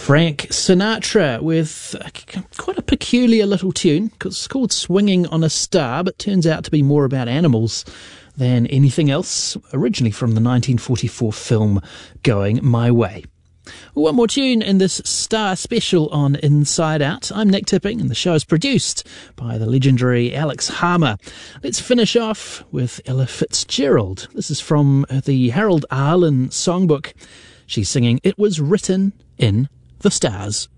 Frank Sinatra with quite a peculiar little tune. It's called Swinging on a Star, but turns out to be more about animals than anything else, originally from the 1944 film Going My Way. One more tune in this Star special on Inside Out. I'm Nick Tipping, and the show is produced by the legendary Alex Harmer. Let's finish off with Ella Fitzgerald. This is from the Harold Arlen songbook. She's singing It Was Written in the Stars.